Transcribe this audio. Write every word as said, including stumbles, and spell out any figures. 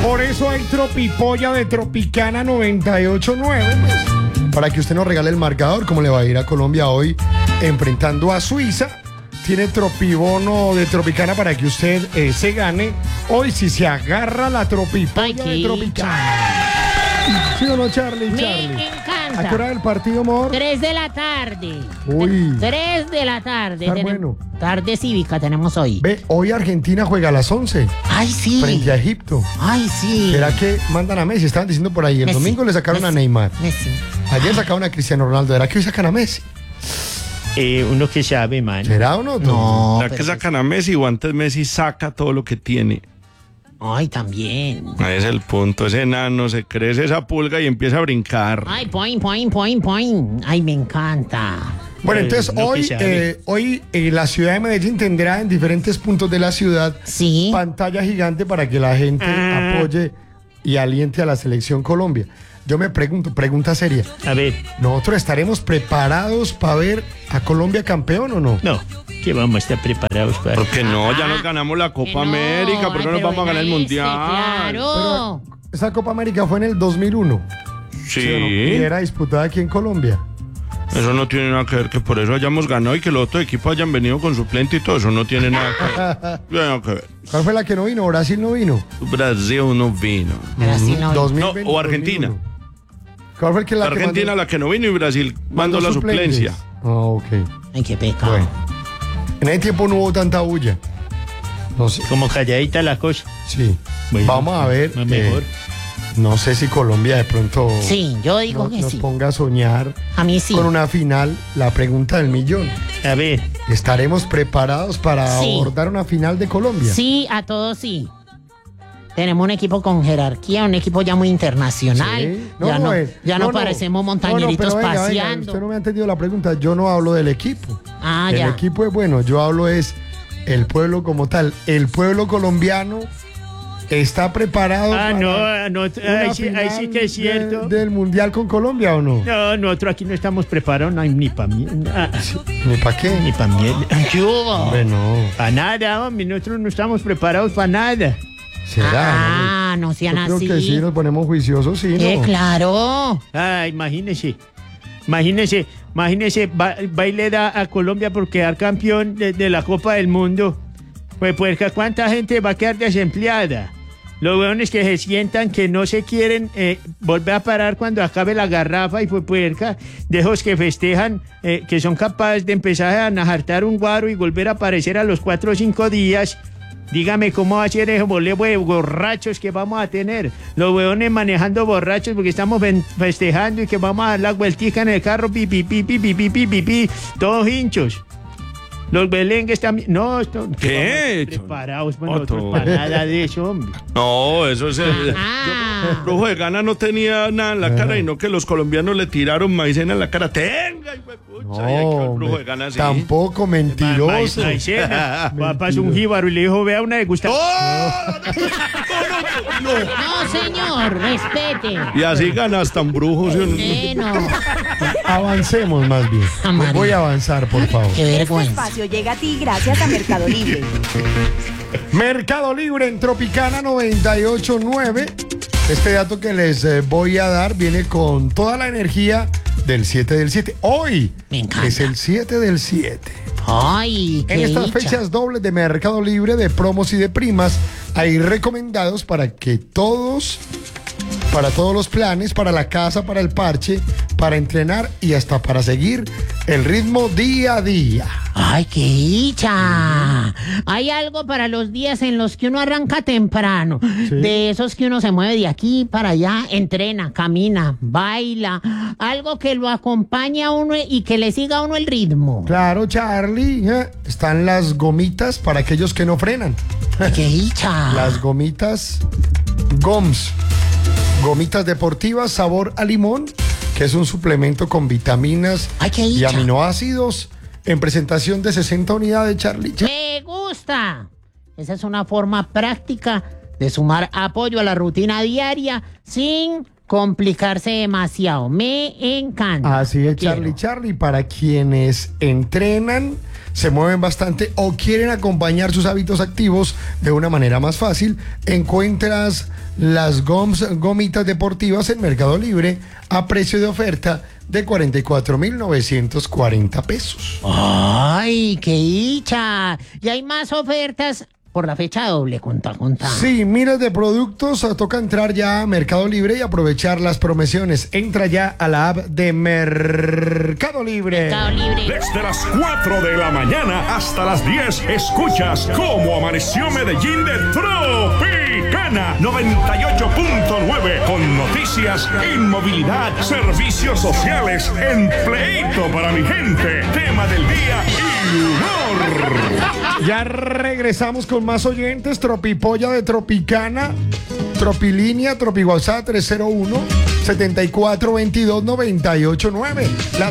Por eso hay Tropipolla de Tropicana noventa y ocho punto nueve. Pues, para que usted nos regale el marcador, cómo le va a ir a Colombia hoy enfrentando a Suiza. Tiene Tropibono de Tropicana para que usted eh, se gane. Hoy si se agarra la Tropipolla de Tropicana. ¿Sí o no, Charlie? Me Charlie. encanta. ¿A qué hora del partido, amor? Tres de la tarde. Uy. Tres de la tarde. Está Tenem- bueno. Tarde cívica tenemos hoy. Ve, hoy Argentina juega a las once Ay, sí. frente a Egipto. Ay, sí. ¿Será que mandan a Messi? Estaban diciendo por ahí. El Messi. domingo le sacaron Messi. a Neymar. Messi. Ayer sacaron a Cristiano Ronaldo. ¿Será que hoy sacan a Messi? Eh, uno que sabe, man. ¿Será o no? No. ¿Será que sacan a Messi o antes Messi saca todo lo que tiene? Ay, también. Ahí es el punto. Ese enano se crece esa pulga y empieza a brincar. Ay, point, point, point, point. Ay, me encanta. Bueno, entonces no hoy, que sabe. eh, hoy eh, la ciudad de Medellín tendrá en diferentes puntos de la ciudad Sí. pantalla gigante para que la gente Ah. apoye y aliente a la selección Colombia. Yo me pregunto, pregunta seria, A ver, ¿nosotros estaremos preparados para ver a Colombia campeón o no? no, que vamos a estar preparados para... ¿Por qué no? Ya Ah, nos ganamos la que Copa no. América. ¿Por qué Ay, no nos pero vamos a ganar el venga Mundial? este, claro. Pero esa Copa América fue en el dos mil uno. Sí. ¿sí o no? Y era disputada aquí en Colombia. Eso no tiene nada que ver que por eso hayamos ganado y que los otros equipos hayan venido con suplente y todo. Eso no tiene nada que ver. Tiene nada que ver. ¿Cuál fue la que no vino? Brasil no vino. Brasil no vino. Brasil no- dos mil No, veinte, o Argentina. dos mil uno. ¿Cuál fue el que la que Argentina mandó- la que no vino y Brasil mandó la suplentes? suplencia. Ah, ok. Ay, qué pecado. Bueno. En ese tiempo no hubo tanta bulla. No sé. Como calladita la cosa. Sí. Bueno, Vamos a ver. más mejor. eh, no sé si Colombia de pronto Sí, yo digo no- que nos sí. ponga a soñar A mí sí. con una final. La pregunta del millón. A ver, ¿Estaremos preparados para Sí. abordar una final de Colombia? Sí, a todos sí. Tenemos un equipo con jerarquía, un equipo ya muy internacional. Sí. ya no, eh, ya no, parecemos montañeritos pero venga, venga, paseando. usted no me ha entendido la pregunta. Yo no hablo del equipo. Ah, el ya. equipo es bueno. Yo hablo es el pueblo como tal. El pueblo colombiano está preparado ah, para no, ah, no, una ahí sí, ahí sí final que es cierto. de- del mundial con Colombia o no. No, nosotros aquí no estamos preparados no, ni para mí, ah, ¿Ni para qué? ni para mí. ¿Qué hubo? Hombre, no. Para nada, hombre, nosotros no estamos preparados para nada. ¿Será? Ah, no Yo sean creo así. que sí, nos ponemos juiciosos, sí, Eh, ¿no? claro. Ah, imagínese, imagínese, imagínese, va, va y le da a Colombia por quedar campeón de, de la Copa del Mundo. Pues, pues, ¿cuánta gente va a quedar desempleada? Los weones que se sientan que no se quieren eh, volver a parar cuando acabe la garrafa y fue puerca, de esos que festejan, eh, que son capaces de empezar a najartar un guaro y volver a aparecer a los cuatro o cinco días. Dígame cómo va a ser ese bolevo de borrachos que vamos a tener. Los weones manejando borrachos porque estamos fen- festejando y que vamos a dar la vueltica en el carro, pi, pi, pi, pi, pi, pi, pi, pi, pi, todos hinchos. Los belengues también. No, esto, ¿Qué? vamos preparados para Otto. nosotros para nada de eso, hombre. No, eso es el... Ah. Brujo de Gana no tenía nada en la cara y no que los colombianos le tiraron maicena en la cara. ¡Tenga, hijo de pucha! Y ahí quedó el Brujo hombre, de Gana así. tampoco mentiroso. Maicena. Va pasó un jíbaro y le dijo, vea una degustación. No, señor, respete. Y así ganas tan brujos. ¿sí o no? Eh, no. Avancemos más bien. Ah, María. Voy a avanzar, por favor. Qué Este vergüenza. espacio llega a ti gracias a Mercado Libre. Mercado Libre en Tropicana noventa y ocho punto nueve. Este dato que les eh, voy a dar viene con toda la energía del siete del siete. Hoy Me encanta. es el siete del siete. Ay, qué En estas dicha. fechas dobles de Mercado Libre, de promos y de primas, hay recomendados para que todos, para todos los planes, para la casa, para el parche, para entrenar y hasta para seguir el ritmo día a día. Ay, qué dicha. Hay algo para los días en los que uno arranca temprano. De esos que uno se mueve de aquí para allá, entrena, camina, baila. Algo que lo acompañe a uno y que le siga a uno el ritmo. Claro, Charlie, ¿eh? Están las gomitas para aquellos que no frenan. Ay, qué dicha. Las gomitas GOMS. Gomitas deportivas sabor a limón, que es un suplemento con vitaminas Ay, qué y dicha. aminoácidos en presentación de sesenta unidades, Charlie. Me gusta. Esa es una forma práctica de sumar apoyo a la rutina diaria sin complicarse demasiado. Me encanta. Así es, Quiero. Charlie, Charlie. Para quienes entrenan, se mueven bastante o quieren acompañar sus hábitos activos de una manera más fácil, encuentras las goms, gomitas deportivas en Mercado Libre a precio de oferta de cuarenta y cuatro mil novecientos cuarenta pesos. ¡Ay, qué dicha! Y hay más ofertas por la fecha doble, conta, conta. Sí, miles de productos, toca entrar ya a Mercado Libre y aprovechar las promociones. Entra ya a la app de Mercado Libre. Mercado Libre. Desde las cuatro de la mañana hasta las diez, escuchas cómo amaneció Medellín de Tropicana noventa y ocho punto nueve, con noticias, inmovilidad, servicios sociales, empleito para mi gente, tema del día y humor. Ya regresamos con más oyentes. Tropipolla de Tropicana, Tropilínea, Tropi WhatsApp tres cero uno, setenta y cuatro veintidós, noventa y ocho nueve. La